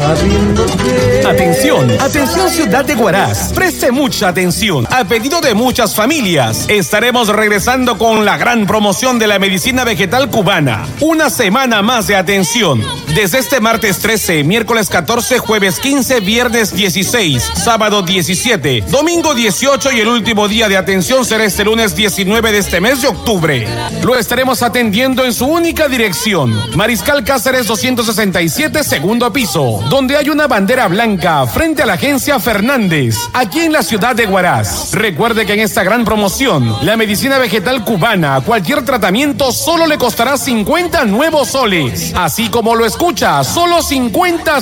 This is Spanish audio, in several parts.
sabiendo que... Atención, atención Ciudad de Huaraz, preste mucha atención. A pedido de muchas familias, estaremos regresando con la gran promoción de la medicina vegetal cubana. Una semana más de atención. Desde este martes 13, miércoles 14, jueves 15, viernes 16, sábado 17, domingo 18 y el último día de atención será este lunes 19 de este mes de octubre. Lo estaremos atendiendo en su única dirección, Mariscal Cáceres 267, segundo piso, donde hay una bandera blanca frente a la agencia Fernández, aquí en la ciudad de Huaraz. Recuerde que en esta gran promoción, la medicina vegetal cubana, cualquier tratamiento solo le costará 50 nuevos soles. Así como lo escucha, solo 50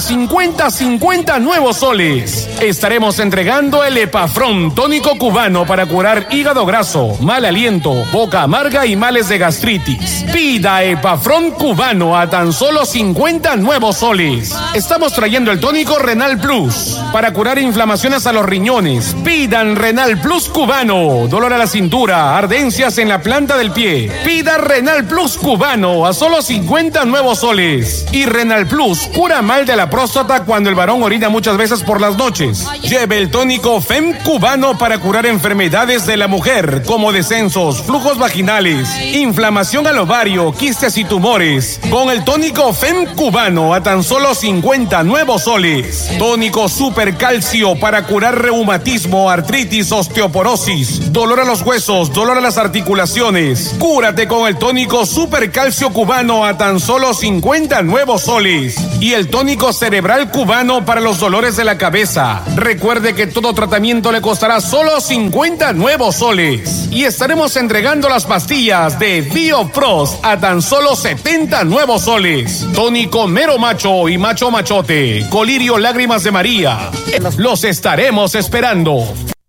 nuevos soles. Estaremos entregando el Epafrón, tónico cubano para curar hígado graso, mal aliento, boca amarga y males de gastritis. Pida Epafrón cubano a tan solo 50 nuevos soles. Estamos trayendo el tónico Renal Plus para curar inflamaciones a los riñones. Pidan Renal Plus cubano. Dolor a la cintura, ardencias en la planta del pie. Pida Renal Plus cubano a solo 50 nuevos soles. Y Renal Plus cura mal de la próstata cuando el varón orina muchas veces por las noches. Lleve el tónico FEM cubano para curar enfermedades de la mujer como descensos, flujos vaginales, inflamación al ovario, quistes y tumores. Con el tónico FEM cubano a tan solo 50 nuevos soles. Tónico Super Calcio para curar reumatismo, artritis, osteoporosis, dolor a los huesos, dolor a las articulaciones. Cúrate con el tónico Super Calcio cubano a tan solo 50 nuevos soles. Y el tónico cerebral cubano para los dolores de la cabeza. Recuerde que todo tratamiento le costará solo 50 nuevos soles. Y estaremos entregando las pastillas de BioFrost a tan solo 70 nuevos soles. Tónico Mero Macho y Macho Machote, Colirio Lágrimas de María. Los estaremos esperando.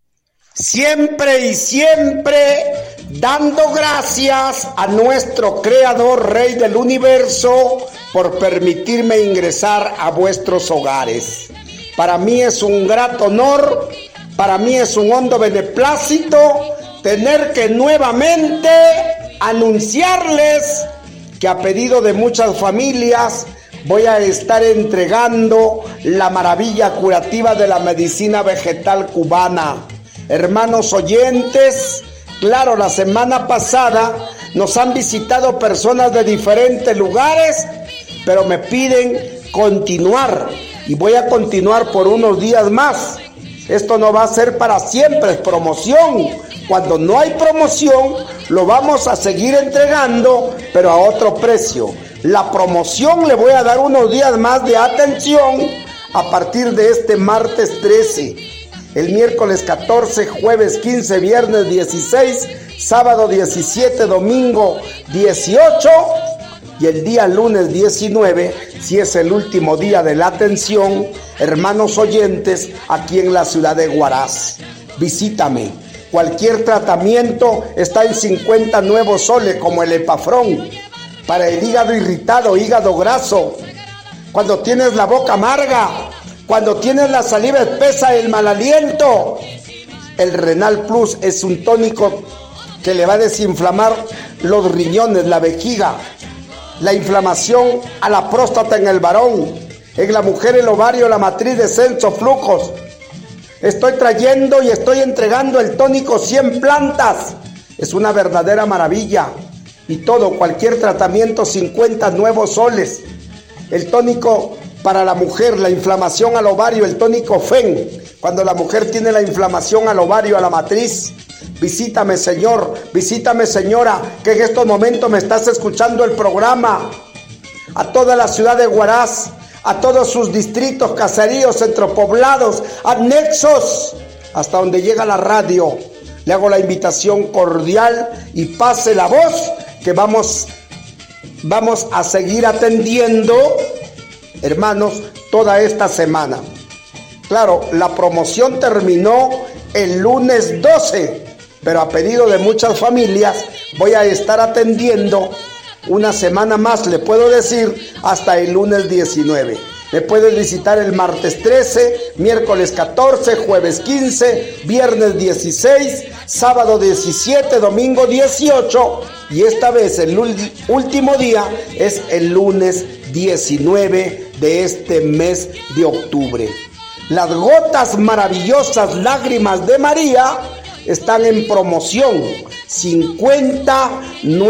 Siempre y siempre dando gracias a nuestro Creador, Rey del Universo, por permitirme ingresar a vuestros hogares. Para mí es un grato honor, para mí es un hondo beneplácito tener que nuevamente anunciarles que a pedido de muchas familias voy a estar entregando la maravilla curativa de la medicina vegetal cubana. Hermanos oyentes, claro, la semana pasada nos han visitado personas de diferentes lugares, pero me piden continuar y voy a continuar por unos días más. Esto no va a ser para siempre, es promoción. Cuando no hay promoción, lo vamos a seguir entregando, pero a otro precio. La promoción le voy a dar unos días más de atención a partir de este martes 13, el miércoles 14, jueves 15, viernes 16, sábado 17, domingo 18 y el día lunes 19, si es el último día de la atención, hermanos oyentes, aquí en la ciudad de Huaraz. Visítame. Cualquier tratamiento está en 50 nuevos soles, como el Epafrón, para el hígado irritado, hígado graso, cuando tienes la boca amarga, cuando tienes la saliva espesa, el mal aliento. El Renal Plus es un tónico que le va a desinflamar los riñones, la vejiga, la inflamación a la próstata en el varón, en la mujer el ovario, la matriz, descenso, flujos. Estoy trayendo y estoy entregando el tónico 100 plantas. Es una verdadera maravilla. Y todo, cualquier tratamiento, 50 nuevos soles. El tónico para la mujer, la inflamación al ovario, el tónico FEN. Cuando la mujer tiene la inflamación al ovario, a la matriz. Visítame, señor, visítame, señora, que en estos momentos me estás escuchando el programa. A toda la ciudad de Huaraz, a todos sus distritos, caseríos, centropoblados, anexos, hasta donde llega la radio. Le hago la invitación cordial y pase la voz que vamos a seguir atendiendo, hermanos, toda esta semana. Claro, la promoción terminó el lunes 12, pero a pedido de muchas familias voy a estar atendiendo una semana más, le puedo decir, hasta el lunes 19. Me puedes visitar el martes 13, miércoles 14, jueves 15, viernes 16, sábado 17, domingo 18 y esta vez el último día es el lunes 19 de este mes de octubre. Las gotas maravillosas Lágrimas de María están en promoción. 30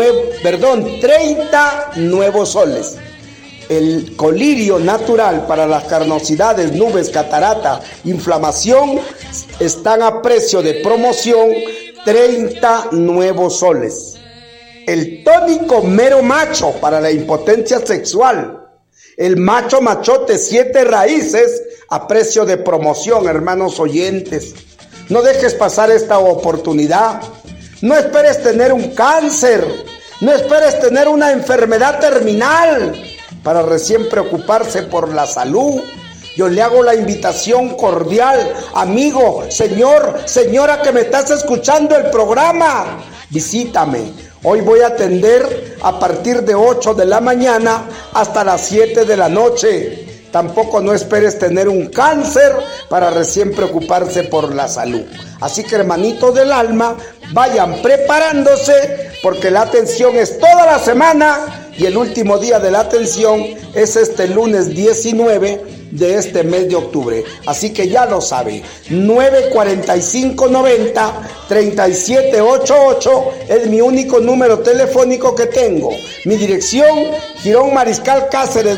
nuevos soles. El colirio natural para las carnosidades, nubes, catarata, inflamación están a precio de promoción 30 nuevos soles. El tónico mero macho para la impotencia sexual. El macho machote 7 raíces a precio de promoción, hermanos oyentes. No dejes pasar esta oportunidad. No esperes tener un cáncer. No esperes tener una enfermedad terminal para recién preocuparse por la salud. Yo le hago la invitación cordial, amigo, señor, señora que me estás escuchando el programa. Visítame. Hoy voy a atender a partir de 8 de la mañana hasta las 7 de la noche. Tampoco no esperes tener un cáncer para recién preocuparse por la salud. Así que, hermanitos del alma, vayan preparándose porque la atención es toda la semana y el último día de la atención es este lunes 19 de este mes de octubre. Así que ya lo sabe, 945-90-3788 es mi único número telefónico que tengo. Mi dirección, Girón Mariscal Cáceres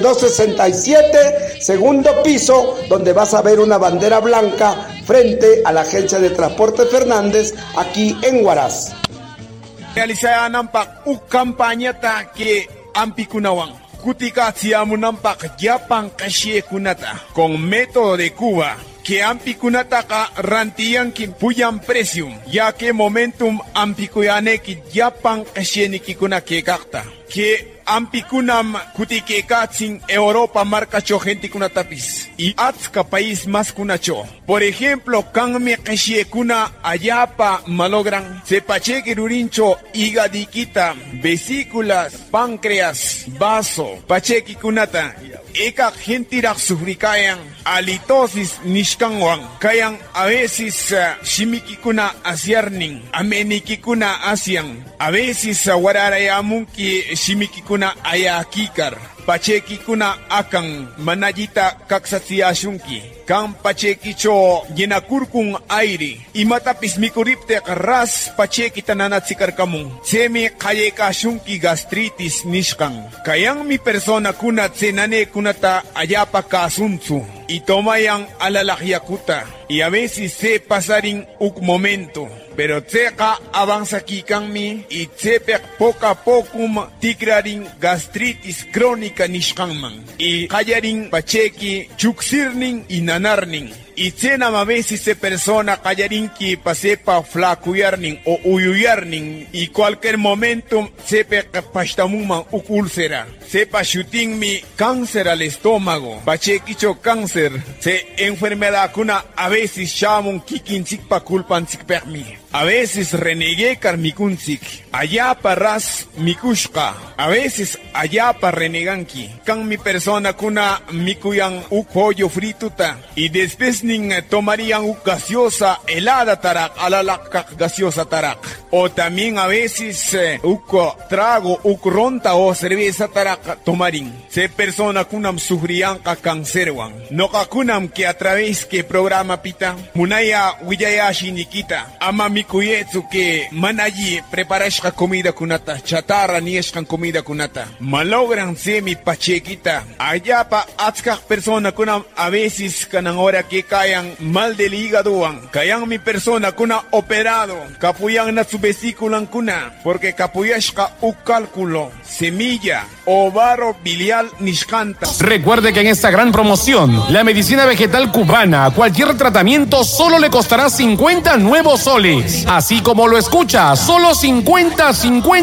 267, segundo piso, donde vas a ver una bandera blanca frente a la agencia de transporte Fernández, aquí en Huaraz. Realizada nampak campaña que ampikunawang. Kutika siamu nampak yapang kasye kunata con método de Cuba que ampikunata ka rantiyan ki puyan presium ya que momentum ampikuyane ki yapang kasye ni kikuna ke kakta que ampikunam kutike katsin Europa marcacho gente kunatapis y atska país más kunacho. Por ejemplo, kanme kasye kuna ayapa malogran sepache kirurincho igadikita vesículas páncreas vaso pacheki kunata eka gentirak sufrikayan halitosis nishkanwan kayan a veces shimikikuna asiarnin amenikikuna asian a veces wararayamunki shimikikuna ayakikar pachekikuna akan manayita kaksatiashunki kan pachekicho yenakurkun aire imatapis mikuripte ras pachekita nanatzikarkamun semi kayekashunki gastritis nishkan kayan mi persona kuna tsenane kunata ayapa kasunzu y tomayan alalakyakuta y a veces se pasarin un momento pero tseka avanza kikanmi y tsepe poco a poco tikrarin gastritis crónica nishkanman y kayarin pacheki chuksirnin y nanarnin y tsenam a veces se persona kayarin ki pasepa flacuyarnin o uyuyarnin y cualquier momento sepe pashtamuman úlcera sepa shooting mi cáncer al estómago pachekicho cáncer se enfermedad kuna a veces shamun kikinchik pa kulpanchik permi a veces renegué karmikunsik ayapa ras mikushka a veces ayapa reneganki kan mi persona kuna mikuyan u pollo frituta y después nin tomarían u gaseosa helada tarak alalak gaseosa tarak o también a veces uko trago uk ronta o cerveza tarak tomarin se persona kunam sufrían ka cancerwan no ka kunam que a través que programa pita munaya wiyayashi nikita ama mikuyetsu que manayi preparashka comida kunata chatarra nieshkan comida kunata malogran semi pachekita ayapa atska persona kunam a veces kanan hora que cayan mal del hígado kayan mi persona kuna operado kapuyan na su vesícula kuna porque kapuyashka u cálculo semilla o barro biliar nishkanta. Recuerde que en esta gran promoción, la medicina vegetal cubana, cualquier tratamiento solo le costará 50 nuevos soles. Así como lo escucha, solo 50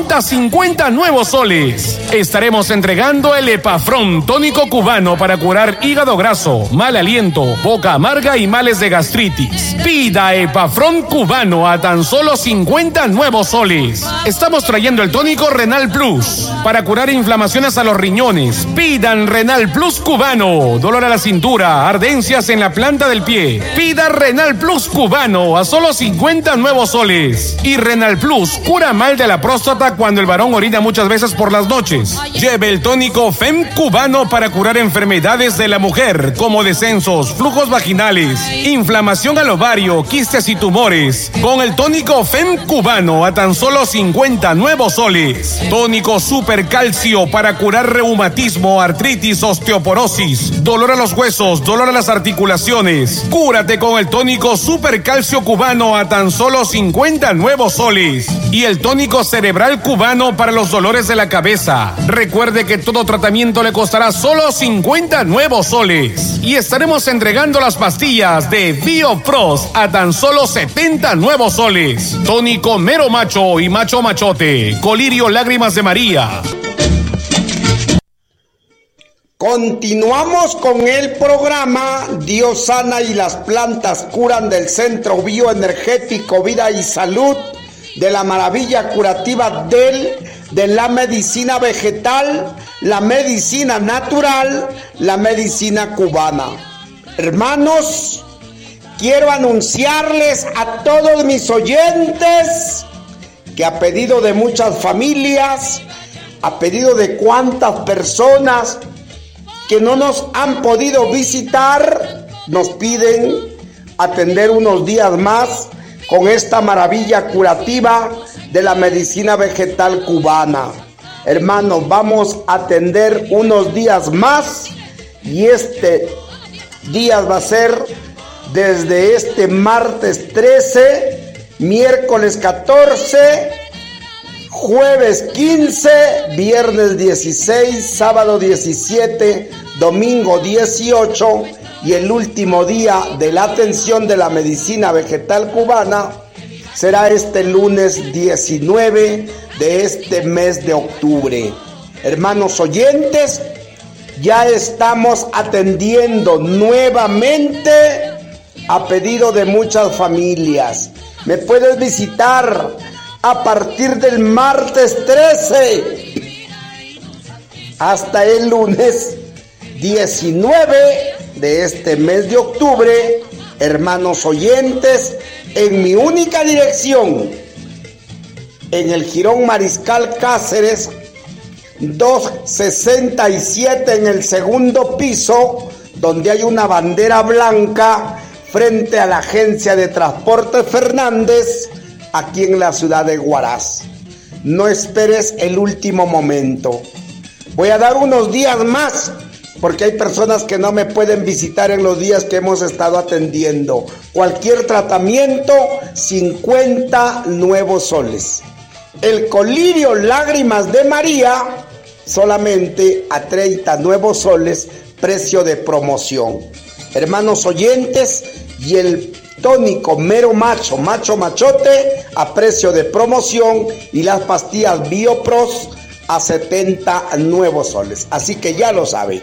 nuevos soles. Estaremos entregando el Epafrón, tónico cubano para curar hígado graso, mal aliento, boca amarga y males de gastritis. Pida Epafrón cubano a tan solo 50 nuevos soles. Estamos trayendo el tónico Renal Plus para curar inflamaciones a los riñones. Pidan Renal Plus cubano. Dolor a la cintura, ardencias en la planta del pie. Pida Renal Plus cubano a solo 50 nuevos soles. Y Renal Plus cura mal de la próstata cuando el varón orina muchas veces por las noches. Lleve el tónico FEM cubano para curar enfermedades de la mujer como descensos, flujos vaginales, inflamación al ovario, quistes y tumores. Con el tónico FEM cubano a tan solo 50 nuevos soles. Tónico Super Calcio para curar reumatismo, artritis, osteoporosis, dolor a los huesos, dolor a las articulaciones. Cúrate con el tónico Super Calcio cubano a tan solo 50 nuevos soles. Y el tónico cerebral cubano para los dolores de la cabeza. Recuerde que todo tratamiento le costará solo 50 nuevos soles. Y estaremos entregando las pastillas de BioPros a tan solo 70 nuevos soles. Tónico Mero Macho y Macho Machote. Colirio Lágrimas de María. Continuamos con el programa Dios sana y las plantas curan del Centro Bioenergético Vida y Salud de la maravilla curativa de la medicina vegetal, la medicina natural, la medicina cubana. Hermanos, quiero anunciarles a todos mis oyentes que a pedido de muchas familias, a pedido de cuantas personas que no nos han podido visitar, nos piden atender unos días más con esta maravilla curativa de la medicina vegetal cubana. Hermanos, vamos a atender unos días más y este día va a ser desde este martes 13, miércoles 14, jueves 15, viernes 16, sábado 17, domingo 18 y el último día de la atención de la medicina vegetal cubana será este lunes 19 de este mes de octubre. Hermanos oyentes, ya estamos atendiendo nuevamente a pedido de muchas familias. Me puedes visitar a partir del martes 13 hasta el lunes 19 de este mes de octubre, hermanos oyentes, en mi única dirección, en el Jirón Mariscal Cáceres 267 en el segundo piso, donde hay una bandera blanca frente a la agencia de transporte Fernández, aquí en la ciudad de Huaraz. No esperes el último momento. Voy a dar unos días más porque hay personas que no me pueden visitar en los días que hemos estado atendiendo. Cualquier tratamiento, 50 nuevos soles. El colirio Lágrimas de María, solamente a 30 nuevos soles, precio de promoción. Hermanos oyentes, y el tónico Mero Macho, Macho Machote, a precio de promoción, y las pastillas BioPros a 70 nuevos soles. Así que ya lo sabe.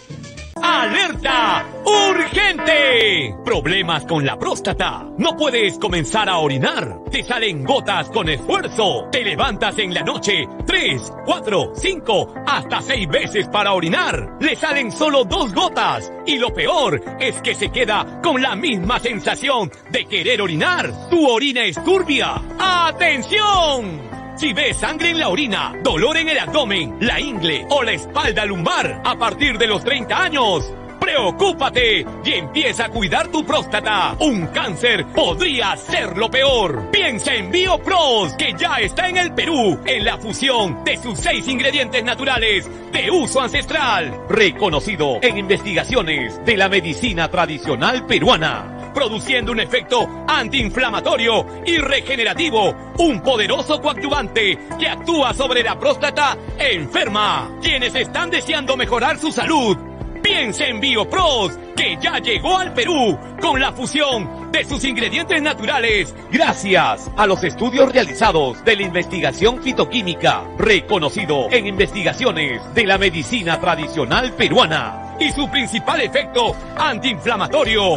¡Alerta! ¡Urgente! Problemas con la próstata. No puedes comenzar a orinar. Te salen gotas con esfuerzo. Te levantas en la noche 3, 4, 5, hasta 6 veces para orinar. Le salen solo 2 gotas. Y lo peor es que se queda con la misma sensación de querer orinar. Tu orina es turbia. ¡Atención! Si ves sangre en la orina, dolor en el abdomen, la ingle o la espalda lumbar a partir de los 30 años, ¡preocúpate! Y empieza a cuidar tu próstata. Un cáncer podría ser lo peor. Piensa en BioPros, que ya está en el Perú, en la fusión de sus 6 ingredientes naturales de uso ancestral, reconocido en investigaciones de la medicina tradicional peruana, produciendo un efecto antiinflamatorio y regenerativo, un poderoso coadyuvante que actúa sobre la próstata enferma. Quienes están deseando mejorar su salud, piensa en BioPros, que ya llegó al Perú con la fusión de sus ingredientes naturales, gracias a los estudios realizados de la investigación fitoquímica, reconocido en investigaciones de la medicina tradicional peruana, y su principal efecto antiinflamatorio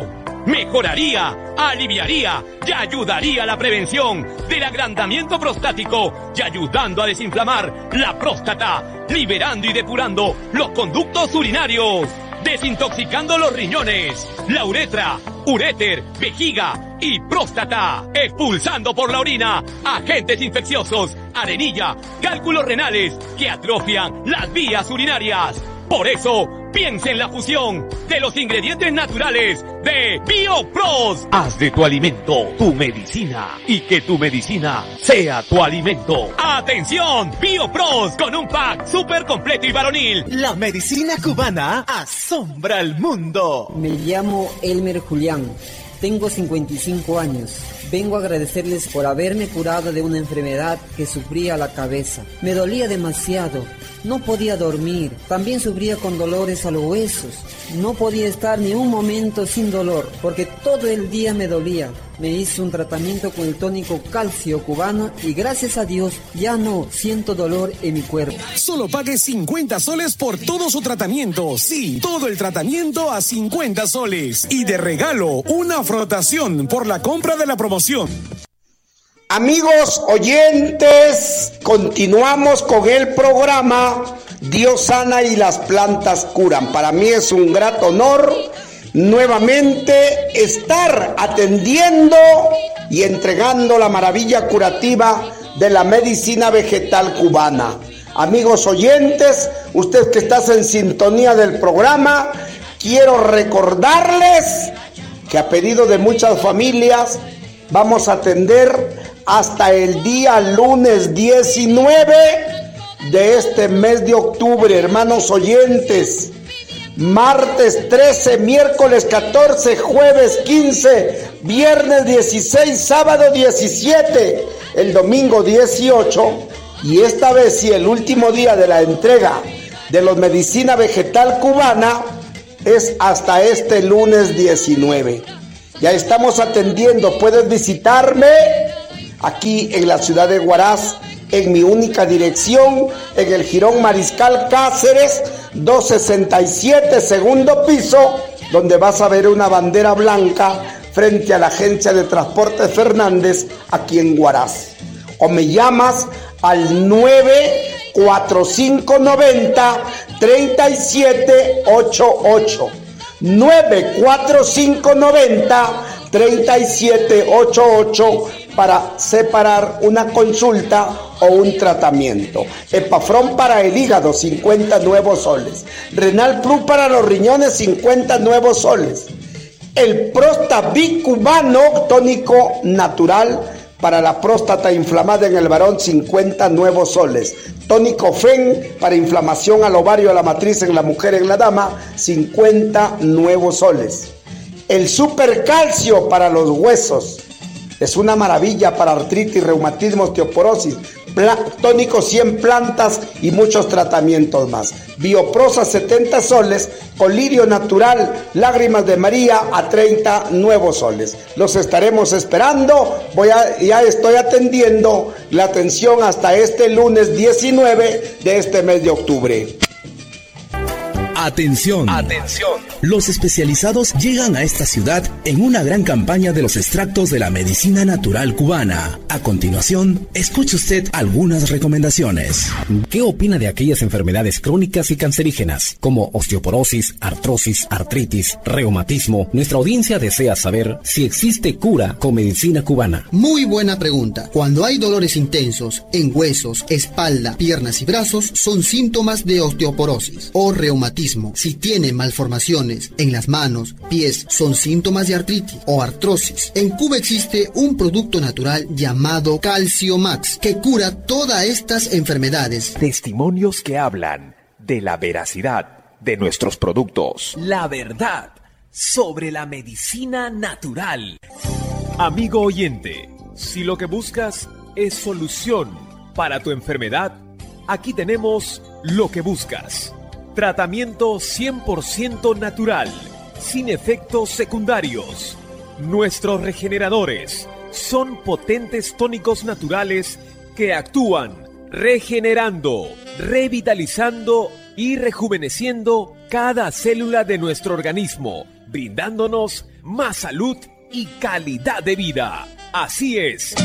mejoraría, aliviaría y ayudaría a la prevención del agrandamiento prostático y ayudando a desinflamar la próstata, liberando y depurando los conductos urinarios, desintoxicando los riñones, la uretra, uréter, vejiga y próstata, expulsando por la orina agentes infecciosos, arenilla, cálculos renales que atrofian las vías urinarias. Por eso, piensa en la fusión de los ingredientes naturales de BioPros. Haz de tu alimento tu medicina y que tu medicina sea tu alimento. ¡Atención! BioPros con un pack súper completo y varonil. La medicina cubana asombra al mundo. Me llamo Elmer Julián. Tengo 55 años. Vengo a agradecerles por haberme curado de una enfermedad que sufría la cabeza. Me dolía demasiado. No podía dormir. También sufría con dolores a los huesos. No podía estar ni un momento sin dolor, porque todo el día me dolía. Me hice un tratamiento con el tónico calcio cubano y gracias a Dios ya no siento dolor en mi cuerpo. Solo pague 50 soles por todo su tratamiento. Sí, todo el tratamiento a 50 soles. Y de regalo, una frotación por la compra de la promoción. Amigos oyentes, continuamos con el programa Dios sana y las plantas curan. Para mí es un grato honor nuevamente estar atendiendo y entregando la maravilla curativa de la medicina vegetal cubana. Amigos oyentes, usted que estás en sintonía del programa, quiero recordarles que a pedido de muchas familias vamos a atender hasta el día lunes 19 de este mes de octubre, hermanos oyentes. Martes 13, miércoles 14, jueves 15, viernes 16, sábado 17, el domingo 18 y esta vez sí el último día de la entrega de la medicina vegetal cubana es hasta este lunes 19. Ya estamos atendiendo, puedes visitarme aquí en la ciudad de Huaraz, en mi única dirección, en el Jirón Mariscal Cáceres, 267, segundo piso, donde vas a ver una bandera blanca frente a la agencia de transporte Fernández, aquí en Huaraz. O me llamas al 94590-3788. 94590-3788 para separar una consulta o un tratamiento. Epafrón para el hígado, 50 nuevos soles. Renal Plus para los riñones, 50 nuevos soles. El Prostavic cubano, tónico natural para la próstata inflamada en el varón, 50 nuevos soles. Tónico FEN para inflamación al ovario, a la matriz en la mujer, en la dama, 50 nuevos soles. El Supercalcio para los huesos. Es una maravilla para artritis, reumatismo, osteoporosis, tónico 100 plantas y muchos tratamientos más. Bioprosa 70 soles, colirio natural, lágrimas de María a 30 nuevos soles. Los estaremos esperando. Ya estoy atendiendo la atención hasta este lunes 19 de este mes de octubre. Atención. Los especializados llegan a esta ciudad en una gran campaña de los extractos de la medicina natural cubana. A continuación, escuche usted algunas recomendaciones. ¿Qué opina de aquellas enfermedades crónicas y cancerígenas como osteoporosis, artrosis, artritis, reumatismo? Nuestra audiencia desea saber si existe cura con medicina cubana. Muy buena pregunta. Cuando hay dolores intensos en huesos, espalda, piernas y brazos, son síntomas de osteoporosis o reumatismo. Si tiene malformaciones en las manos, pies, son síntomas de artritis o artrosis. En Cuba existe un producto natural llamado Calcio Max que cura todas estas enfermedades. Testimonios que hablan de la veracidad de nuestros productos. La verdad sobre la medicina natural. Amigo oyente, si lo que buscas es solución para tu enfermedad, aquí tenemos lo que buscas. Tratamiento 100% natural, sin efectos secundarios. Nuestros regeneradores son potentes tónicos naturales que actúan regenerando, revitalizando y rejuveneciendo cada célula de nuestro organismo, brindándonos más salud y calidad de vida. Así es.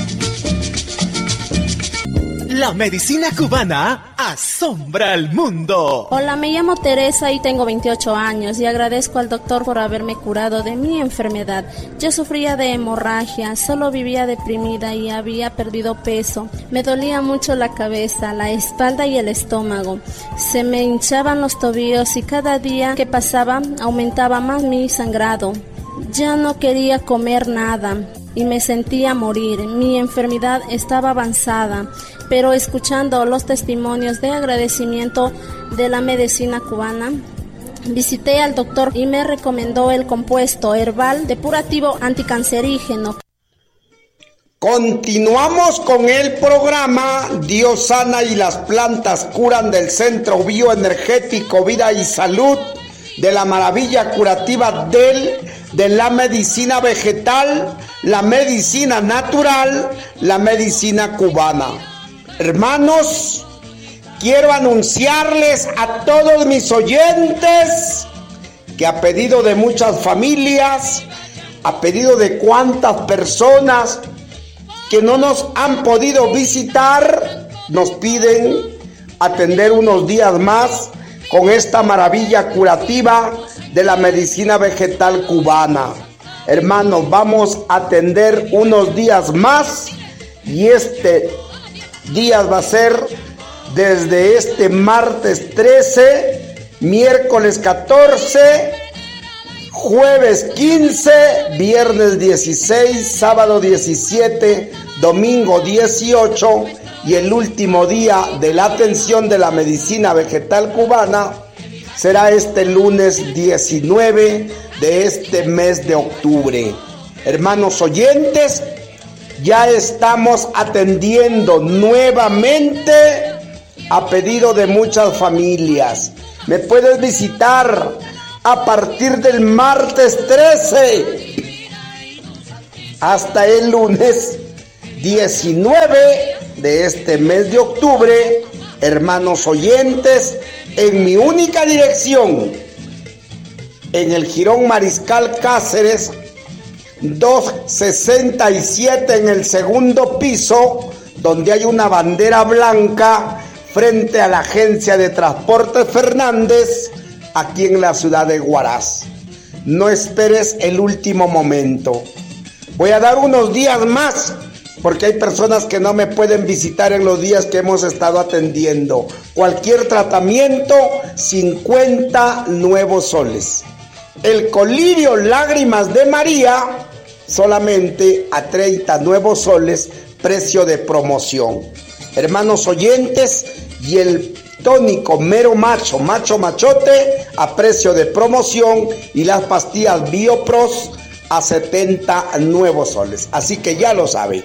La medicina cubana asombra al mundo. Hola, me llamo Teresa y tengo 28 años y agradezco al doctor por haberme curado de mi enfermedad. Yo sufría de hemorragia, solo vivía deprimida y había perdido peso. Me dolía mucho la cabeza, la espalda y el estómago. Se me hinchaban los tobillos y cada día que pasaba aumentaba más mi sangrado. Ya no quería comer nada y me sentía morir. Mi enfermedad estaba avanzada, pero escuchando los testimonios de agradecimiento de la medicina cubana, visité al doctor y me recomendó el compuesto herbal depurativo anticancerígeno. Continuamos con el programa Dios sana y las plantas curan del Centro Bioenergético Vida y Salud de la maravilla curativa de la medicina vegetal, la medicina natural, la medicina cubana. Hermanos, quiero anunciarles a todos mis oyentes que a pedido de muchas familias, a pedido de cuantas personas que no nos han podido visitar, nos piden atender unos días más con esta maravilla curativa de la medicina vegetal cubana. Hermanos, vamos a atender unos días más y este día va a ser desde este martes 13, miércoles 14, jueves 15, viernes 16, sábado 17, domingo 18 y el último día de la atención de la medicina vegetal cubana será este lunes 19 de este mes de octubre. Hermanos oyentes, ya estamos atendiendo nuevamente a pedido de muchas familias. Me puedes visitar a partir del martes 13 hasta el lunes 19 de este mes de octubre, hermanos oyentes, en mi única dirección, en el Jirón Mariscal Cáceres 267, en el segundo piso, donde hay una bandera blanca frente a la agencia de transporte Fernández, aquí en la ciudad de Huaraz. No esperes el último momento. Voy a dar unos días más, porque hay personas que no me pueden visitar en los días que hemos estado atendiendo. Cualquier tratamiento, 50 nuevos soles. El colirio Lágrimas de María, solamente a 30 nuevos soles, precio de promoción. Hermanos oyentes, y el tónico Mero Macho, Machote, a precio de promoción, y las pastillas Biopros a 70 nuevos soles. Así que ya lo sabe.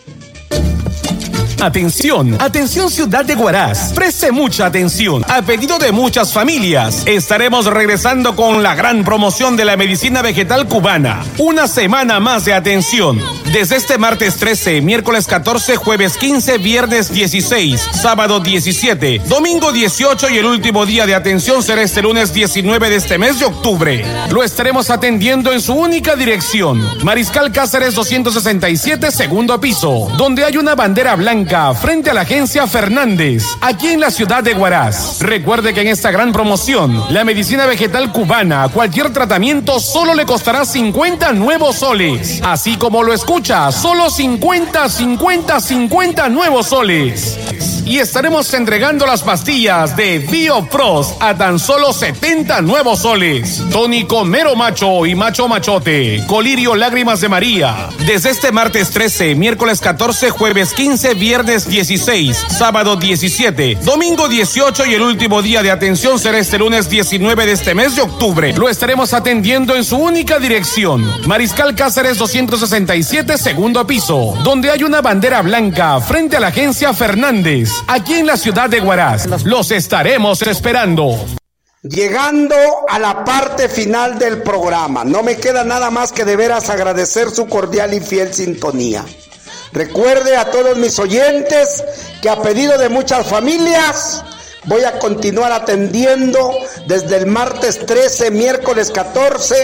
Atención, atención Ciudad de Huaraz, preste mucha atención. A pedido de muchas familias, estaremos regresando con la gran promoción de la medicina vegetal cubana. Una semana más de atención. Desde este martes 13, miércoles 14, jueves 15, viernes 16, sábado 17, domingo 18 y el último día de atención será este lunes 19 de este mes de octubre. Lo estaremos atendiendo en su única dirección, Mariscal Cáceres 267, segundo piso, donde hay una bandera blanca frente a la agencia Fernández, aquí en la ciudad de Huaraz. Recuerde que en esta gran promoción, la medicina vegetal cubana, cualquier tratamiento solo le costará 50 nuevos soles. Así como lo escucha, solo 50 nuevos soles. Y estaremos entregando las pastillas de Biopros a tan solo 70 nuevos soles. Tónico Mero Macho y Machote, colirio Lágrimas de María. Desde este martes 13, miércoles 14, jueves 15, viernes 16, sábado 17, domingo 18 y el último día de atención será este lunes 19 de este mes de octubre. Lo estaremos atendiendo en su única dirección, Mariscal Cáceres 267, segundo piso, donde hay una bandera blanca frente a la agencia Fernández, aquí en la ciudad de Huaraz. Los estaremos esperando. Llegando a la parte final del programa, no me queda nada más que de veras agradecer su cordial y fiel sintonía. Recuerde a todos mis oyentes que a pedido de muchas familias voy a continuar atendiendo desde el martes 13, miércoles 14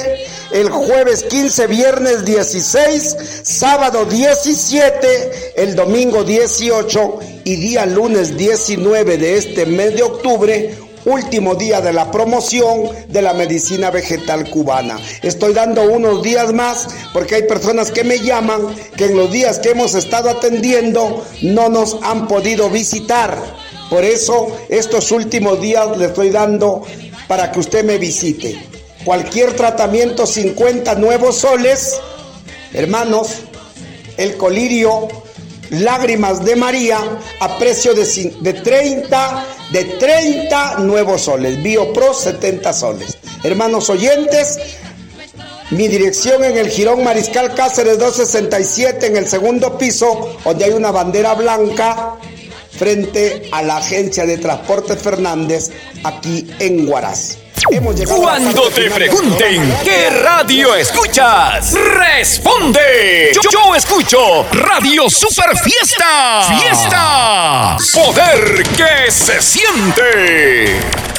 el jueves 15, viernes 16, sábado 17, el domingo 18 y día lunes 19 de este mes de octubre, último día de la promoción de la medicina vegetal cubana. Estoy dando unos días más porque hay personas que me llaman que en los días que hemos estado atendiendo no nos han podido visitar. Por eso estos últimos días le estoy dando para que usted me visite. Cualquier tratamiento, 50 nuevos soles. Hermanos, el colirio, lágrimas de María, a precio de 30 nuevos soles. Biopro, 70 soles. Hermanos oyentes, mi dirección en el Jirón Mariscal Cáceres 267, en el segundo piso, donde hay una bandera blanca, frente a la agencia de transporte Fernández, aquí en Huaraz. Cuando te pregunten qué radio escuchas, responde: yo escucho Radio Super Fiesta. Fiesta, poder que se siente.